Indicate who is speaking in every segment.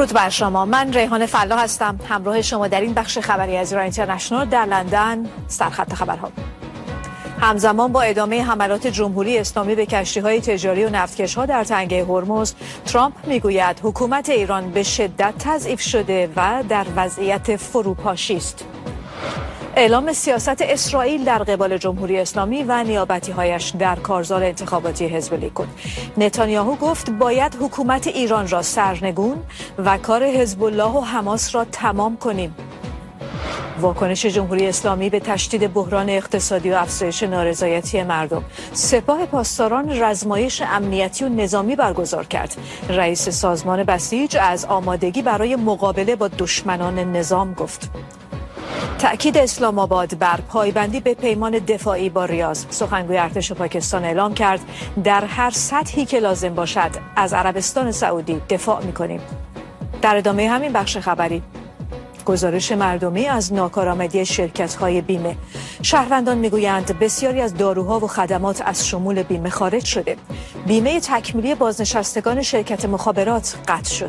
Speaker 1: درود بر شما. من ریحانه فلاح هستم، همراه شما در این بخش خبری از ایران اینترنشنال در لندن. سرخط خبرها: همزمان با ادامه حملات جمهوری اسلامی به کشتی‌های تجاری و نفتکش‌ها در تنگه هرمز، ترامپ میگوید حکومت ایران به شدت تضعیف شده و در وضعیت فروپاشی است. اعلام سیاست اسرائیل در قبال جمهوری اسلامی و نیابتی‌هایش در کارزار انتخاباتی حزب لیکود. نتانیاهو گفت باید حکومت ایران را سرنگون و کار حزب الله و حماس را تمام کنیم. واکنش جمهوری اسلامی به تشدید بحران اقتصادی و افزایش نارضایتی مردم. سپاه پاسداران رزمایش امنیتی و نظامی برگزار کرد. رئیس سازمان بسیج از آمادگی برای مقابله با دشمنان نظام گفت. تأکید اسلام آباد بر پایبندی به پیمان دفاعی با ریاض. سخنگوی ارتش پاکستان اعلام کرد در هر سطحی که لازم باشد از عربستان سعودی دفاع می‌کنیم. در ادامه همین بخش خبری، گزارش مردمی از ناکارآمدی شرکت‌های بیمه. شهروندان میگویند بسیاری از داروها و خدمات از شمول بیمه خارج شده. بیمه تکمیلی بازنشستگان شرکت مخابرات قطع شد.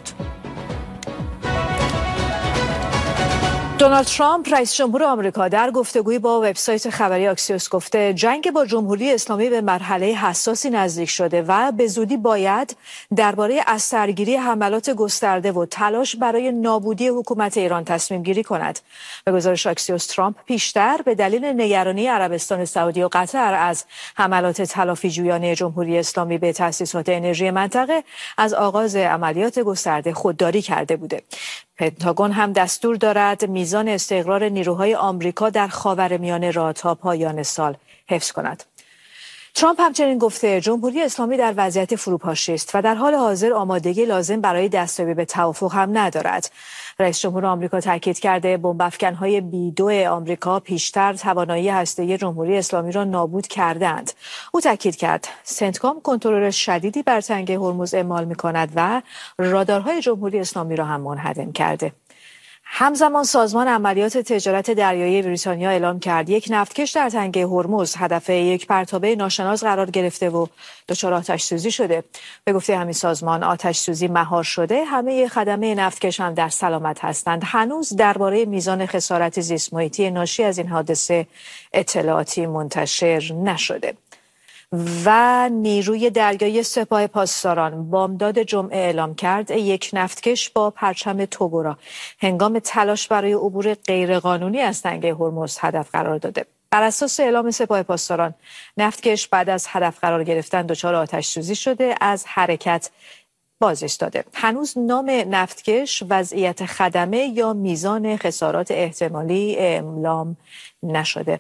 Speaker 1: دونالد ترامپ رئیس جمهور آمریکا در گفتگویی با وبسایت خبری آکسیوس گفته جنگ با جمهوری اسلامی به مرحله حساسی نزدیک شده و به زودی باید درباره اثرگیری حملات گسترده و تلاش برای نابودی حکومت ایران تصمیم گیری کند. به گزارش آکسیوس، ترامپ پیشتر به دلیل نگرانی عربستان سعودی و قطر از حملات تلافی‌جویانه جمهوری اسلامی به تأسیسات انرژی منطقه از آغاز عملیات گسترده خودداری کرده بوده. پنتاگون هم دستور دارد میزان استقرار نیروهای آمریکا در خاورمیانه را تا پایان سال حفظ کند. ترامپ همچنین گفته جمهوری اسلامی در وضعیت فروپاشی است و در حال حاضر آمادگی لازم برای دستیابی به توافق هم ندارد. رئیس جمهور آمریکا تاکید کرده بمب‌افکن‌های B-2 آمریکا پیشتر توانایی هسته‌ای جمهوری اسلامی را نابود کردند. او تاکید کرد سنتکام کنترل شدیدی بر تنگه هرمز اعمال می‌کند و رادارهای جمهوری اسلامی را هم منهدم کرده. همزمان سازمان عملیات تجارت دریایی بریتانیا اعلام کرد یک نفتکش در تنگه هرمز هدف یک پرتابه ناشناس قرار گرفته و دچار آتش‌سوزی شده. به گفته همین سازمان آتش‌سوزی مهار شده، همه خدمه نفتکش هم در سلامت هستند. هنوز درباره میزان خسارت زیست محیطی ناشی از این حادثه اطلاعاتی منتشر نشده. و نیروی دریایی سپاه پاسداران بامداد جمعه اعلام کرد یک نفتکش با پرچم توگو را هنگام تلاش برای عبور غیرقانونی از تنگه هرمز هدف قرار داده. بر اساس اعلام سپاه پاسداران، نفتکش بعد از هدف قرار گرفتن دچار آتش‌سوزی شده از حرکت باز ایستاده. هنوز نام نفتکش، وضعیت خدمه یا میزان خسارات احتمالی اعلام نشده.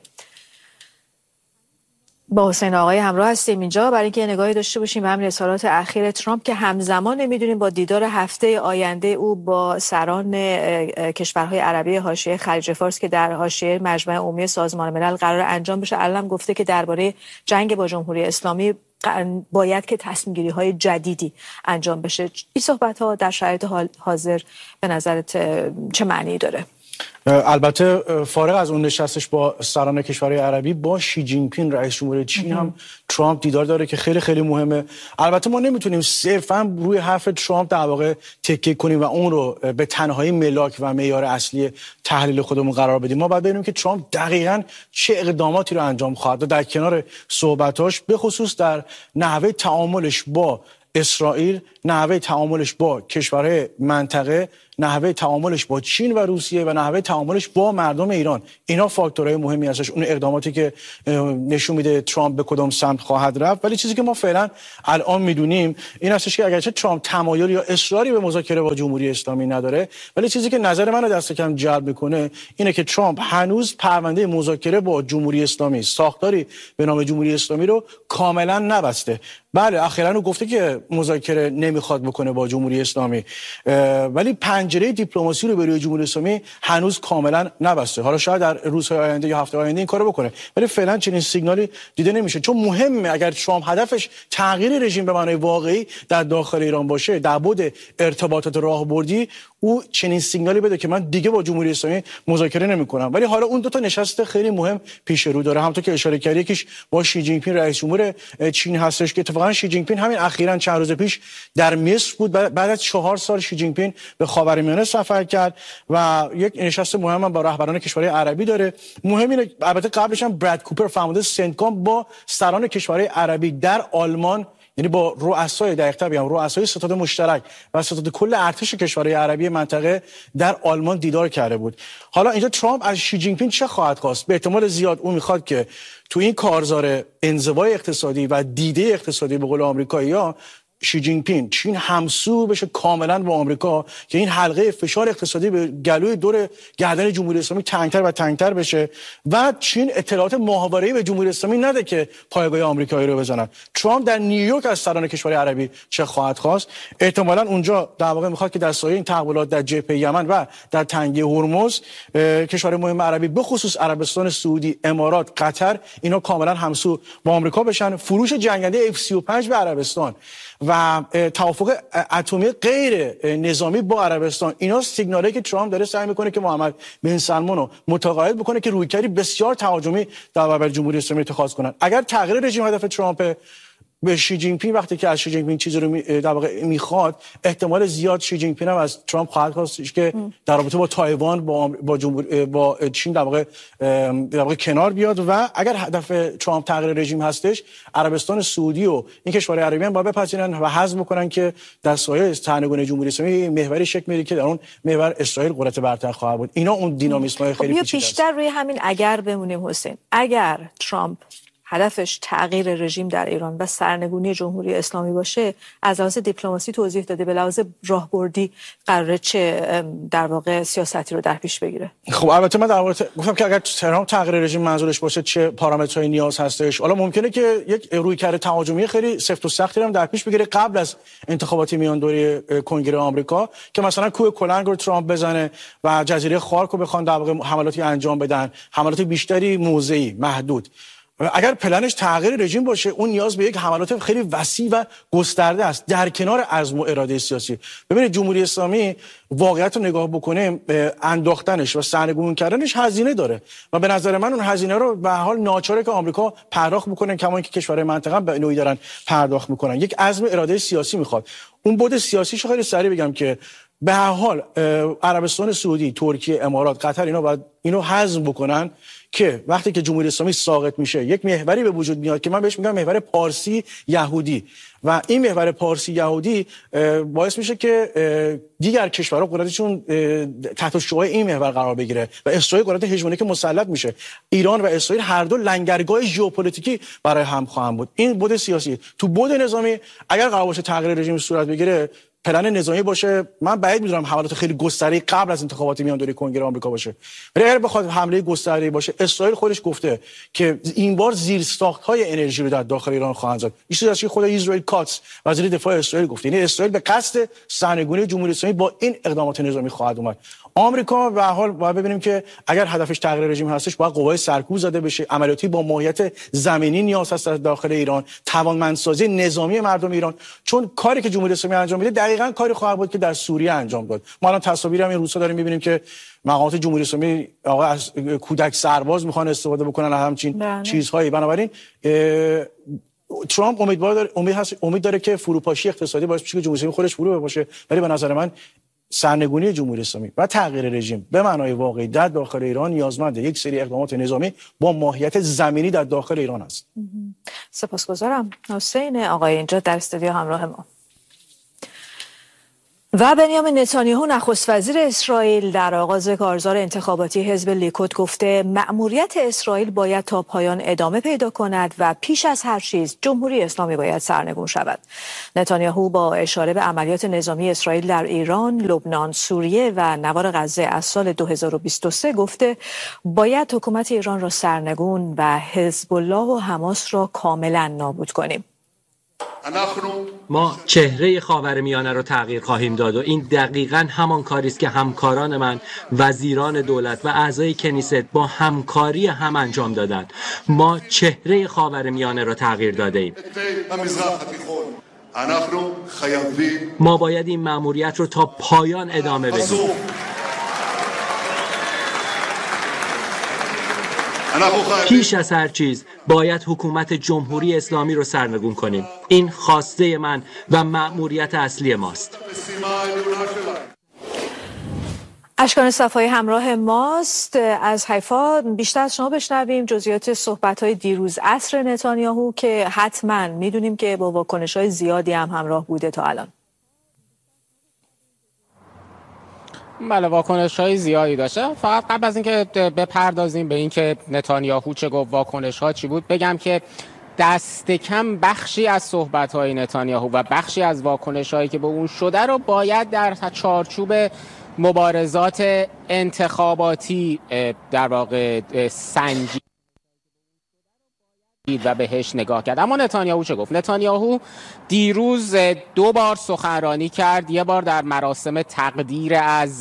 Speaker 1: با حسین آقای همراه هستیم اینجا برای اینکه نگاهی داشته باشیم به همین اظهارات اخیر ترامپ که همزمان نمیدونیم با دیدار هفته آینده او با سران کشورهای عربی حاشیه خلیج فارس که در حاشیه مجمع عمومی سازمان ملل قرار انجام بشه، الان گفته که درباره جنگ با جمهوری اسلامی باید که تصمیم‌گیری های جدیدی انجام بشه. این صحبت ها در شرایط حاضر به نظرت چه معنی داره؟
Speaker 2: البته فارغ از اون نشستش با سران کشورهای عربی، با شی جین پینگ رئیس جمهوری چین هم ترامپ دیدار داره که خیلی خیلی مهمه. البته ما نمیتونیم صرفا روی حرف ترامپ در واقع تکیه کنیم و اون رو به تنهایی ملاک و معیار اصلی تحلیل خودمون قرار بدیم. ما باید ببینیم که ترامپ دقیقاً چه اقداماتی رو انجام خواهد داد در کنار صحبتاش، به خصوص در نحوه تعاملش با اسرائیل، نحوه تعاملش با کشورهای منطقه، نحوه تعاملش با چین و روسیه و نحوه تعاملش با مردم ایران. اینا فاکتورهای مهمی هستش، اون اقداماتی که نشون میده ترامپ به کدام سمت خواهد رفت. ولی چیزی که ما فعلا الان میدونیم این هستش که اگرچه ترامپ تمایل یا اصراری به مذاکره با جمهوری اسلامی نداره، ولی چیزی که نظر منو دست کم جلب میکنه اینه که ترامپ هنوز پرونده مذاکره با جمهوری اسلامی، ساختاری به نام جمهوری اسلامی رو کاملا نبسته. بله اخیراً گفته که مذاکره نمیخواد بکنه با جمهوری اسلامی، ولی پنجره دیپلماسی رو به روی جمهوری اسلامی هنوز کاملا نبسته. حالا شاید در روزهای آینده یا هفته آینده این کارو بکنه، ولی فعلا چنین سیگنالی دیده نمیشه. چون مهمه اگر ترامپ هدفش تغییر رژیم به معنای واقعی در داخل ایران باشه، در بعد ارتباطات راهبردی، او چنین سیگنالی بده که من دیگه با جمهوری اسلامی مذاکره نمیکنم. ولی حالا اون دو تا نشست خیلی مهم پیش رو داره. همونطور که اشاره کردی، یکیش با شی جین پینگ رئیس جمهور چین هستش که اتفاقا شی جین پینگ همین اخیراً چند روز پیش در مصر بود. بعد از 4 سال شی جین پینگ به خاورمیانه سفر کرد و یک نشست مهم هم با رهبران کشورهای عربی داره. مهم اینه، البته قبلش هم براد کوپر فرمانده سنتکام با سران کشورهای عربی در آلمان، یعنی با رؤسای دقیق‌تر بگم رؤسای ستاد مشترک و ستاد کل ارتش کشورهای عربی منطقه در آلمان دیدار کرده بود. حالا اینجا ترامپ از شی جین پینگ چه خواهد خواست؟ به احتمال زیاد اون میخواد که تو این کارزار انزوای اقتصادی و دیده اقتصادی به قول آمریکایی‌ها شی جین پینگ چین همسو بشه کاملا با آمریکا، که این حلقه فشار اقتصادی به گلوی دور گردن جمهوری اسلامی تنگتر و تنگتر بشه و چین اطلاعات ماهواره‌ای به جمهوری اسلامی نده که پایگاه آمریکایی رو بزنن. ترامپ در نیویورک از سران کشورهای عربی چه خواهد خواست؟ احتمالاً اونجا در واقع میخواد که در سایه این تحولات در جبهه یمن و در تنگه هرمز کشورهای مهم عربی به خصوص عربستان سعودی، امارات، قطر، اینا کاملا همسو با آمریکا بشن. فروش جنگنده F-35 به عربستان و توافق اتمی غیر نظامی با عربستان، اینا سیگنالی که ترامپ داره سعی میکنه که محمد بن سلمان رو متقاعد بکنه که رویکردی بسیار تهاجمی در برابر جمهوری اسلامی اتخاذ کنن. اگر تغییر رژیم هدف ترامپ، به شی جین پینگ وقتی که از شی جین پینگ چیزی رو در واقع میخواد، احتمال زیاد شی جین پینگ هم از ترامپ خواهد خواست که در رابطه با تایوان با چین در واقع کنار بیاد. و اگر هدف ترامپ تغییر رژیم هستش، عربستان سعودی و این کشورهای عربی هم باید بپذیرن و حذف بکنن که در سایه سرنگونی جمهوری اسلامی محوری شکل میگیره که در اون محور اسرائیل قدرت برتر خواهد بود. اینا اون دینامیسم‌های خیلی پیچیده است.
Speaker 1: بیشتر روی همین اگر بمونیم حسین، اگر ترامپ هدفش تغییر رژیم در ایران و سرنگونی جمهوری اسلامی باشه، از لحاظ دیپلماسی توضیح داده، به لحاظ راهبردی قراره چه در واقع سیاستی رو در پیش بگیره؟
Speaker 2: خب البته من در واقع گفتم که اگر ترامپ تغییر رژیم منظورش باشه چه پارامترهای نیاز هستش. حالا ممکنه که یک رویکرد تهاجمی خیلی سفت و سختی هم در پیش بگیره قبل از انتخابات میان دوره کنگره آمریکا، که مثلا کوه کلنگ رو ترامپ بزنه و جزیره خارک رو بخوان در واقع حملاتی انجام بدن، حملات بیشتری موضعی محدود. اگر پلنش تغییر رژیم باشه، اون نیاز به یک حملات خیلی وسیع و گسترده است در کنار عزم و اراده سیاسی. ببینید جمهوری اسلامی واقعیت رو نگاه بکنه، انداختنش و سرنگون کردنش هزینه داره و به نظر من اون هزینه رو به حال ناچاره که آمریکا پرداخت بکنه، کما اینکه کشورهای منطقه به نوعی دارن پرداخت میکنن. یک عزم اراده سیاسی میخواد. اون بود سیاسیش خیلی سریع بگم که به هر حال عربستان سعودی، ترکیه، امارات، قطر اینا باید اینو هضم بکنن که وقتی که جمهوری اسلامی ساقط میشه یک محوری به وجود میاد که من بهش میگم محور پارسی یهودی، و این محور پارسی یهودی باعث میشه که دیگر کشورها قدرتشون تحت شعاع این محور قرار بگیره و اسرائیل قدرت هژمونیک مسلط میشه. ایران و اسرائیل هر دو لنگرگاه ژئوپلیتیکی برای هم خواهند بود. این بود سیاسی. تو بود نظامی اگر قرار باشه تغییر رژیم صورت بگیره، پلن نظامی باشه، من بعید میدونم حملات خیلی گسترده قبل از انتخابات میان دوره کنگره آمریکا باشه. ولی اگر بخواد حمله گسترده باشه، اسرائیل خودش گفته که این بار زیرساخت‌های انرژی رو در داخل ایران خواهند زد. این چیزی است که خود اسرائیل کاتس وزیر دفاع اسرائیل گفته. یعنی اسرائیل به قصد سرنگونی جمهوری اسلامی با این اقدامات نظامی خواهد اومد. آمریکا به هر حال باید ببینیم که اگر هدفش تغییر رژیم هستش، باید قوای سرکوب زده بشه، عملیاتی با ماهیت زمینی نیاز هست در داخل ایران، توانمندسازی نظامی مردم ایران، چون کاری که جمهوری اسلامی انجام میده دقیقاً کاری خواهد بود که در سوریه انجام داد. ما الان تصاویر هم این روزا داریم میبینیم که مقامات جمهوری اسلامی آقا از کودک سرباز میخوان استفاده بکنن همچین چیزهایی. بنابراین ترامپ امید داره که فروپاشی اقتصادی باعث بشه که جمهوری اسلامی خودش فرو بپاشه، ولی به نظر من سرنگونی جمهوری اسلامی و تغییر رژیم به معنای واقعی در داخل ایران نیازمند یک سری اقدامات نظامی با ماهیت زمینی در داخل ایران است.
Speaker 1: سپاسگزارم. حسین آقای اینجا در استودیو همراه ما. و بنیامین نتانیاهو نخست وزیر اسرائیل در آغاز کارزار انتخاباتی حزب لیکود گفته مأموریت اسرائیل باید تا پایان ادامه پیدا کند و پیش از هر چیز جمهوری اسلامی باید سرنگون شود. نتانیاهو با اشاره به عملیات نظامی اسرائیل در ایران، لبنان، سوریه و نوار غزه از سال 2023 گفته باید حکومت ایران را سرنگون و حزب الله و حماس را کاملا نابود کنیم.
Speaker 3: ما چهره خاورمیانه رو تغییر خواهیم داد و این دقیقاً همان کاری است که همکاران من، وزیران دولت و اعضای کنیست با همکاری هم انجام دادند. ما چهره خاورمیانه رو تغییر داده ایم. ما باید این مأموریت رو تا پایان ادامه بدیم. پیش از هر چیز باید حکومت جمهوری اسلامی رو سرنگون کنیم. این خواسته من و مأموریت اصلی ماست.
Speaker 1: اشکان صفایی همراه ماست از حیفا. بیشتر از شما بشنویم جزئیات صحبت‌های دیروز عصر نتانیاهو که حتما میدونیم که با واکنش‌های زیادی هم همراه بوده تا الان.
Speaker 4: بله، واکنش‌های زیادی داشته. فقط قبل از اینکه بپردازیم به اینکه نتانیاهو چه گفت، واکنش‌ها چی بود، بگم که دست کم بخشی از صحبت‌های نتانیاهو و بخشی از واکنش‌هایی که به اون شده رو باید در چارچوب مبارزات انتخاباتی در واقع سنجید و بهش نگاه کرد. اما نتانیاهو چه گفت؟ نتانیاهو دیروز 2 بار سخنرانی کرد. یه بار در مراسم تقدیر از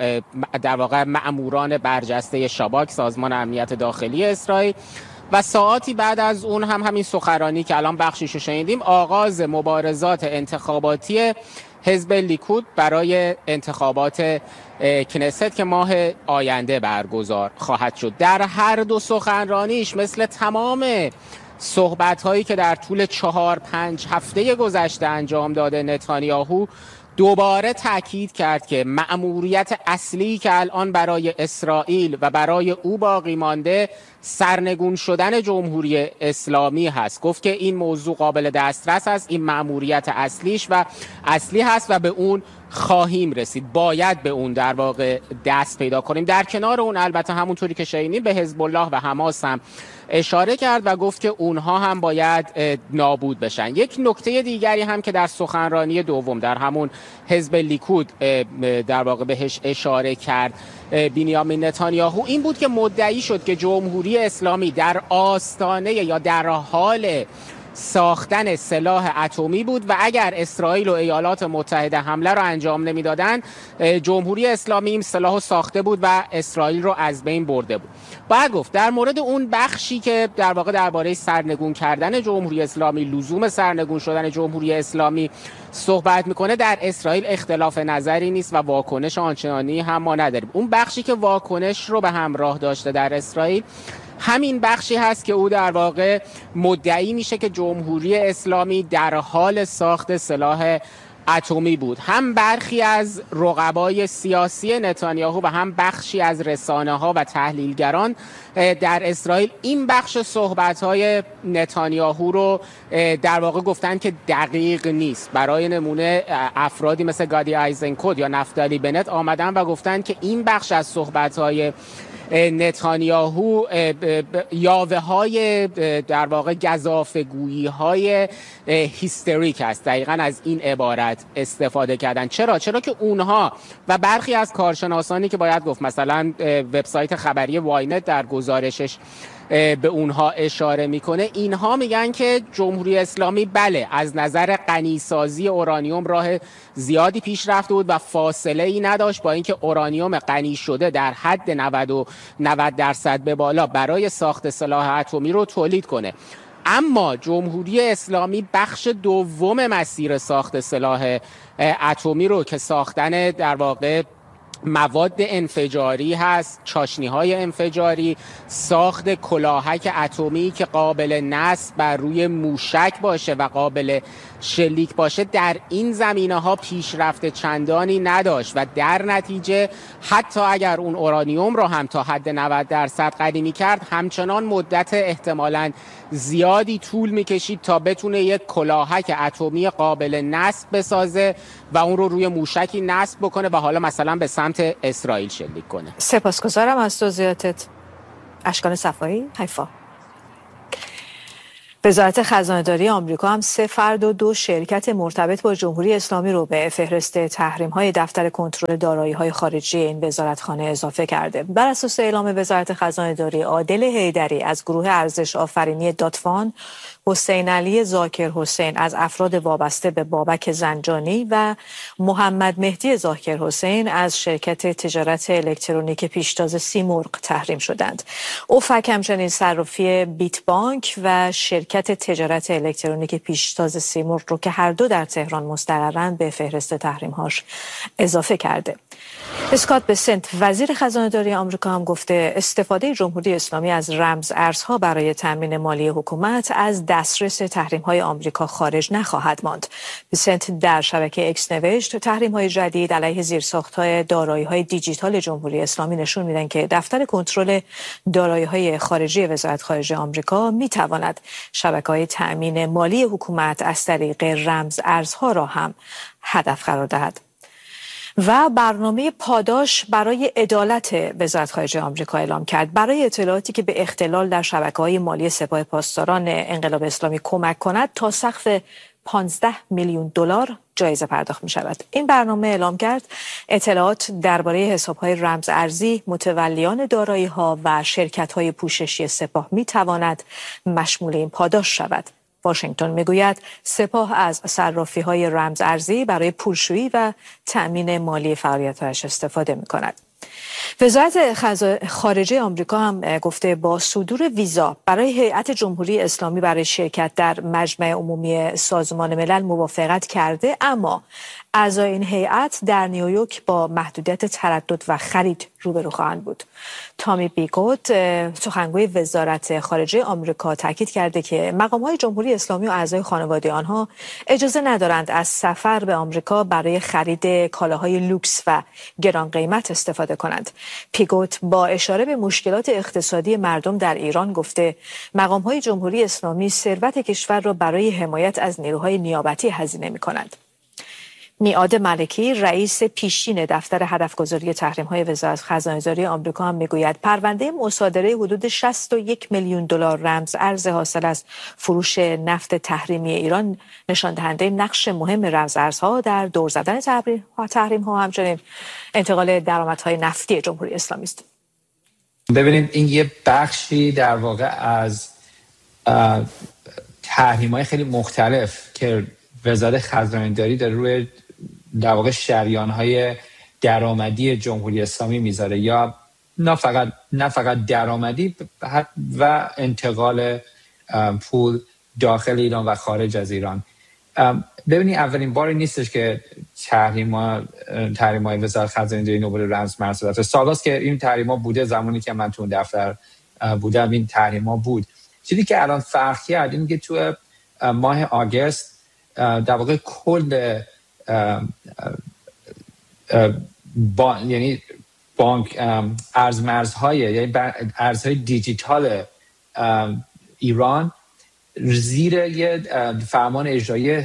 Speaker 4: در واقع مأموران برجسته شاباک، سازمان امنیت داخلی اسرائیل، و ساعاتی بعد از اون هم همین سخنرانی که الان بخشیشو شنیدیم، آغاز مبارزات انتخاباتی حزب لیکود برای انتخابات کنست که ماه آینده برگزار خواهد شد. در هر دو سخنرانیش مثل تمام صحبت‌هایی که در طول 4-5 هفته گذشته انجام داده، نتانیاهو دوباره تاکید کرد که مأموریت اصلی که الان برای اسرائیل و برای او باقی مانده سرنگون شدن جمهوری اسلامی هست. گفت که این موضوع قابل دسترس است، این مأموریت اصلی هست و به اون خواهیم رسید. باید به اون در واقع دست پیدا کنیم. در کنار اون البته همونطوری که شنیدیم به حزب الله و حماس هم اشاره کرد و گفت که اونها هم باید نابود بشن. یک نکته دیگری هم که در سخنرانی دوم در همون حزب لیکود در واقع بهش اشاره کرد بنیامین نتانیاهو، این بود که مدعی شد که جمهوری اسلامی در آستانه یا در حال ساختن سلاح اتمی بود و اگر اسرائیل و ایالات متحده حمله رو انجام نمیدادن، جمهوری اسلامی این سلاح رو ساخته بود و اسرائیل رو از بین برده بود. باید گفت در مورد اون بخشی که در واقع درباره سرنگون کردن جمهوری اسلامی، لزوم سرنگون شدن جمهوری اسلامی صحبت میکنه، در اسرائیل اختلاف نظری نیست و واکنش آنچنانی هم ما نداریم. اون بخشی که واکنش رو به همراه داشته در اسرائیل همین بخشی هست که او در واقع مدعی میشه که جمهوری اسلامی در حال ساخت سلاح اتمی بود. هم برخی از رقبای سیاسی نتانیاهو و هم بخشی از رسانه‌ها و تحلیلگران در اسرائیل این بخش صحبت‌های نتانیاهو رو در واقع گفتن که دقیق نیست. برای نمونه افرادی مثل گادی آیزنکوت یا نفتالی بنت آمدن و گفتن که این بخش از صحبت‌های نتانیاهو یاوه‌های در واقع گزافه‌گویی‌های هیستریک است. دقیقاً از این عبارت استفاده کردن. چرا که اونها و برخی از کارشناسانی که باید گفت مثلا وبسایت خبری واینت در گزارشش به اونها اشاره میکنه، اینها میگن که جمهوری اسلامی بله از نظر غنیسازی اورانیوم راه زیادی پیش رفته بود و فاصله ای نداشت با اینکه اورانیوم غنی شده در حد 90% به بالا برای ساخت سلاح اتمی رو تولید کنه. اما جمهوری اسلامی بخش دوم مسیر ساخت سلاح اتمی رو که ساختن در واقع مواد انفجاری هست، چاشنی‌های انفجاری، ساخت کلاهک اتمی که قابل نصب بر روی موشک باشه و قابل شلیک باشه، در این زمینه‌ها پیشرفت چندانی نداشت و در نتیجه حتی اگر اون اورانیوم رو هم تا حد 90% غنی کرد، همچنان مدت احتمالاً زیادی طول می‌کشید تا بتونه یک کلاهک اتمی قابل نصب بسازه و اون رو روی موشکی نصب بکنه و حالا مثلا به سمت اسرائیل شلیک کنه.
Speaker 1: سپاسگزارم از توضیحاتت. اشکان صفایی، حیفا. وزارت خزانه‌داری آمریکا هم 3 فرد و 2 شرکت مرتبط با جمهوری اسلامی رو به فهرست تحریم‌های دفتر کنترل دارایی‌های خارجی این وزارتخانه اضافه کرده. بر اساس اعلام وزارت خزانه‌داری، عادل حیدری از گروه ارزش آفرینی داتفان حسین علی ذاکر حسین از افراد وابسته به بابک زنجانی و محمد مهدی ذاکر حسین از شرکت تجارت الکترونیک پیشتاز سیمرغ تحریم شدند. اوفک همچنین صرافی بیت بانک و شرکت تجارت الکترونیک پیشتاز سیمرغ رو که هر دو در تهران مستقرند به فهرست تحریم‌هاش اضافه کرده. اسکات بسنت وزیر خزانه‌داری آمریکا هم گفته استفاده جمهوری اسلامی از رمز ارزها برای تامین مالی حکومت از دسترس تحریم‌های آمریکا خارج نخواهد ماند. بسنت در شبکه اکس نوشت تحریم‌های جدید علیه زیرساخت‌های دارایی‌های دیجیتال جمهوری اسلامی نشون میدن که دفتر کنترل دارایی‌های خارجی وزارت خارجه آمریکا می‌تواند شبکه‌های تأمین مالی حکومت از طریق رمز ارزها را هم هدف قرار دهد. و برنامه پاداش برای عدالت وزارت خارجه آمریکا اعلام کرد برای اطلاعاتی که به اختلال در شبکه‌های مالی سپاه پاسداران انقلاب اسلامی کمک کند تا سقف 15 میلیون دلار جایزه پرداخت می شود. این برنامه اعلام کرد اطلاعات درباره حساب‌های رمز ارزی، متولیان دارایی‌ها و شرکت‌های پوششی سپاه می تواند مشمول این پاداش شود. واشنگتن میگوید سپاه از صرافی‌های رمز ارزی برای پولشویی و تأمین مالی فعالیت‌هایش استفاده می‌کند. وزارت خارجه آمریکا هم گفته با صدور ویزا برای هیئت جمهوری اسلامی برای شرکت در مجمع عمومی سازمان ملل موافقت کرده، اما اعضای این هیئت در نیویورک با محدودیت تردد و خرید روبرو خواهند بود. تامی بیگوت سخنگوی وزارت خارجه آمریکا تاکید کرده که مقام‌های جمهوری اسلامی و اعضای خانواده آنها اجازه ندارند از سفر به آمریکا برای خرید کالاهای لوکس و گران قیمت استفاده کنند. پیگوت با اشاره به مشکلات اقتصادی مردم در ایران گفته مقام‌های جمهوری اسلامی ثروت کشور را برای حمایت از نیروهای نیابتی هزینه می‌کنند. میعاد ملکی رئیس پیشین دفتر هدفگذاری تحریم‌های وزارت خزانه‌داری آمریکا هم میگوید پرونده مصادره حدود 61 میلیون دلار رمز ارز حاصل از فروش نفت تحریمی ایران نشان دهنده نقش مهم رمز ارزها در دور زدن تحریم‌ها و همچنین انتقال درآمدهای نفتی جمهوری اسلامی است.
Speaker 5: ببینید این یه بخشی در واقع از تحریم‌های خیلی مختلف که وزارت خزانه‌داری در روی در واقع شریان‌های درآمدی جمهوری اسلامی میذاره، یا نه فقط درآمدی و انتقال پول داخل ایران و خارج از ایران. ببینید اولین باری نیستش که تحریم‌های وزارت خزانه‌داری نوبل رمز مرز سالاست که این تحریم‌ها بوده. زمانی که من تو دفتر بودم این تحریم‌ها بود. چیزی که الان فرق کرد اینه که تو ماه آگوست در واقع کل یعنی بانک ارزمرزهای یعنی ارزهای دیجیتال ایران زیر یه فرمان اجرایی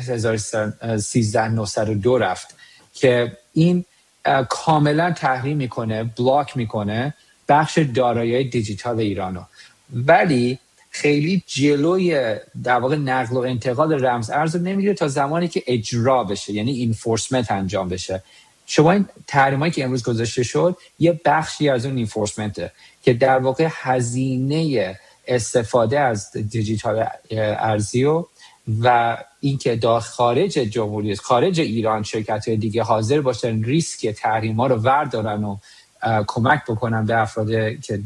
Speaker 5: 13902 رفت که این کاملا تحریم میکنه، بلاک میکنه بخش دارایی دیجیتال ایرانو، ولی خیلی جلوی در واقع نقل و انتقال رمز ارز رو نمیگیره تا زمانی که اجرا بشه، یعنی انفورسمنت انجام بشه. شما این تحریمایی که امروز گذاشته شد یه بخشی از اون انفورسمنته که در واقع هزینه استفاده از دیجیتال ارزی و اینکه خارج جمهوری خارج ایران شرکت‌های دیگه حاضر باشن ریسک تحریم‌ها رو وردارن و کمک بکنن به افرادی که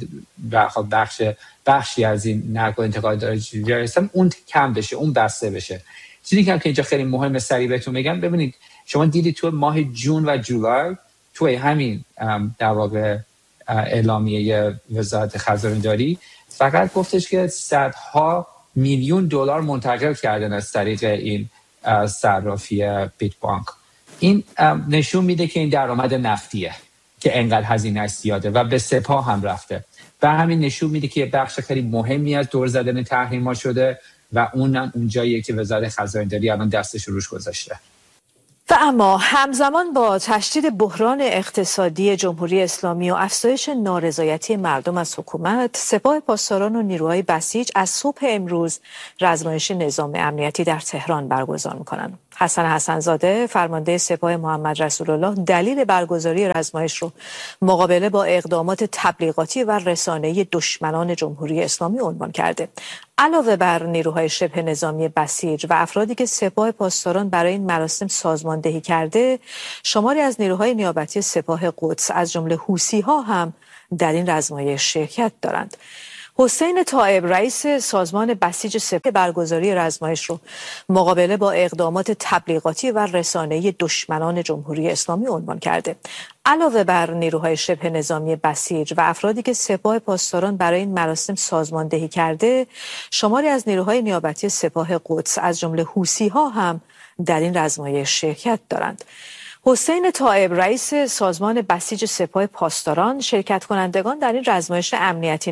Speaker 5: بخشی از این نقل و انتقال دارایی هستن، اون کم بشه، اون بسته بشه. چیزی که اینجا خیلی مهمه سریع بهتون بگم، ببینید شما دیدید تو ماه جون و جولای توی همین در واقع اعلامیه وزارت خزانه‌داری فقط گفتش که صدها میلیون دلار منتقل کردن از طریق این صرافی بیت بانک. این نشون میده که این درآمد نفتیه که انقدر هزینه‌اش زیاده و به سپاه هم رفته و همین نشون میده که بخش خیلی مهمی از دور زدن تحریم‌ها شده و اونم اون جاییه که وزارت خزانه‌داری الان دستش روش گذاشته.
Speaker 1: و اما همزمان با تشدید بحران اقتصادی جمهوری اسلامی و افزایش نارضایتی مردم از حکومت، سپاه پاسداران و نیروهای بسیج از صبح امروز رزمایش نظام امنیتی در تهران برگزار می‌کنند. حسن حسن‌زاده فرمانده سپاه محمد رسول الله دلیل برگزاری رزمایش رو مقابله با اقدامات تبلیغاتی و رسانه‌ای دشمنان جمهوری اسلامی عنوان کرده. علاوه بر نیروهای شبه نظامی بسیج و افرادی که سپاه پاسداران برای این مراسم سازماندهی کرده، شماری از نیروهای نیابتی سپاه قدس از جمله حوثی‌ها هم در این رزمایش شرکت دارند. حسین طائب رئیس سازمان بسیج سپاه برگزاری رزمایش رو مقابله با اقدامات تبلیغاتی و رسانه‌ای دشمنان جمهوری اسلامی عنوان کرده. علاوه بر نیروهای شبه نظامی بسیج و افرادی که سپاه پاسداران برای این مراسم سازماندهی کرده، شماری از نیروهای نیابتی سپاه قدس از جمله حوثی‌ها هم در این رزمایش شرکت دارند. حسین طائب رئیس سازمان بسیج سپاه پاسداران شرکت کنندگان در این رزمایش امنیتی